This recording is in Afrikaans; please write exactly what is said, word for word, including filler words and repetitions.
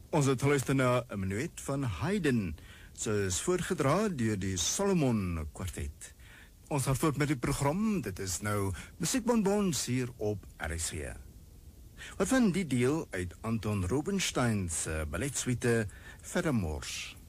Ons het geluister na 'n menuet van Haydn, sy is voorgedra deur die Solomon Kwartet. Ons gaan voort met die program, dit is nou Musiekbonbons hier op R S G. Wat van die deel uit Anton Rubinstein se balletsuite Fedamors?